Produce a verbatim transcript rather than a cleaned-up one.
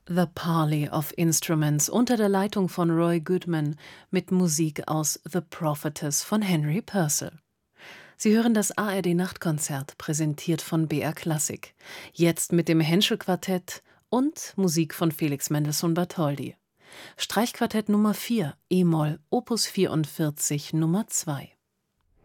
The Parley of Instruments unter der Leitung von Roy Goodman mit Musik aus The Prophetess von Henry Purcell. Sie hören das A R D-Nachtkonzert, präsentiert von B R Klassik. Jetzt mit dem Henschel-Quartett und Musik von Felix Mendelssohn Bartholdy. Streichquartett Nummer vier, e-Moll, Opus vierundvierzig, Nummer zwei.